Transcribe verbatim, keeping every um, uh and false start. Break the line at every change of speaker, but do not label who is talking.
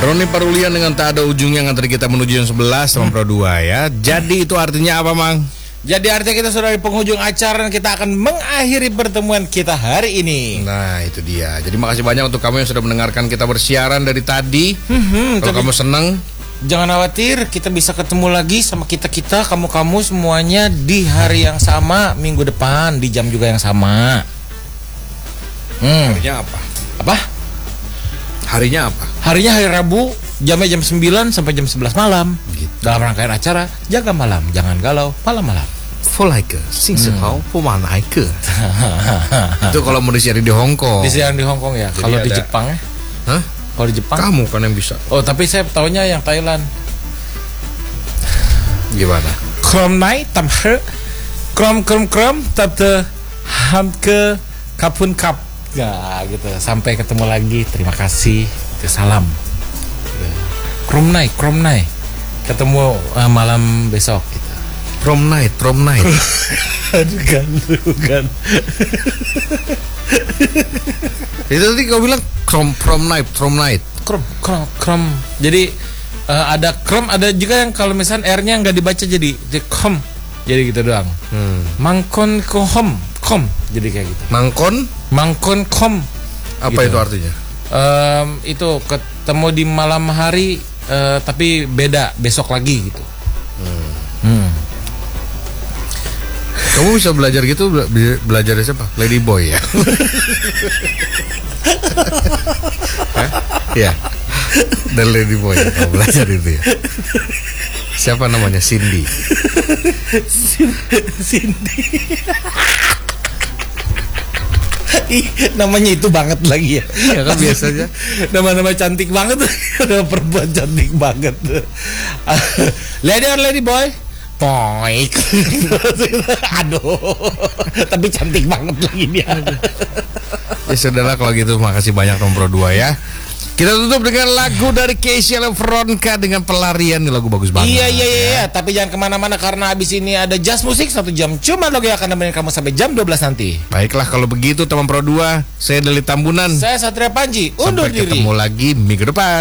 Roni Parulian dengan tak ada ujungnya yang tadi kita menuju yang sebelas sama Pro dua ya. Jadi itu artinya apa, Mang?
Jadi artinya kita sudah di penghujung acara dan kita akan mengakhiri pertemuan kita hari ini.
Nah itu dia. Jadi makasih banyak untuk kamu yang sudah mendengarkan kita bersiaran dari tadi.
Hmm,
Kalau
tapi
kamu senang,
jangan khawatir, kita bisa ketemu lagi sama kita-kita, kamu-kamu semuanya di hari yang sama, minggu depan, di jam juga yang sama. Hmm.
harinya apa?
Apa?
Harinya apa?
Harinya hari Rabu, jamnya jam sembilan sampai jam sebelas malam.
Gitu.
Dalam rangkaian acara, jaga malam, jangan galau, malam-malam.
Folaike, sing sehau, pemanaike. Itu kalau mau disiarin di Hong Kong.
Disiarin di Hong Kong ya. Kalau di Jepang ya?
Hah?
Kalau di Jepang?
Kamu kan yang bisa.
Oh, tapi saya taunya yang Thailand.
Gimana?
Krom nai tam he, krom krom krom tate ham ke kapun kap. Ya gitu. Sampai ketemu lagi. Terima kasih. Salam. Krom nai, krom nai. Ketemu uh, malam besok gitu.
Prom night, prom night.
Aduh kan, kan.
Itu tadi kau bilang prom prom night, prom night.
Krom, krom, krom. Jadi uh, ada krom, ada juga yang kalau misalnya R-nya nggak dibaca jadi jadi kom. Jadi gitu doang.
Hmm.
Mangkon kohom, kom. Jadi kayak gitu.
Mangkon?
Mangkon kom.
Apa
gitu.
itu artinya?
Um, itu ketemu di malam hari, uh, tapi beda besok lagi gitu.
Hmm.
Hmm.
Kamu bisa belajar gitu, bela belajar dari siapa? Lady Boy ya? Ya, dan Lady Boy kamu belajar itu ya. Siapa namanya? Cindy.
Cindy. Ih, namanya itu banget lagi ya.
Ya kan biasanya
nama-nama cantik banget. Nama perempuan cantik banget. Lady or Lady Boy? Poik. Aduh. Tapi cantik banget lagi dia.
Ya sudahlah kalau gitu, makasih banyak Pro dua ya. Kita tutup dengan lagu dari Casey Veronica dengan Pelarian. Ini lagu bagus banget.
Iya iya iya,
ya.
Tapi jangan kemana-mana karena abis ini ada jazz musik satu jam. Cuma lagu yang akan nemenin kamu sampai jam dua belas nanti.
Baiklah kalau begitu teman Pro dua, saya Deli Tambunan.
Saya Satria Panji. Undur
Sampai
diri.
ketemu lagi minggu depan.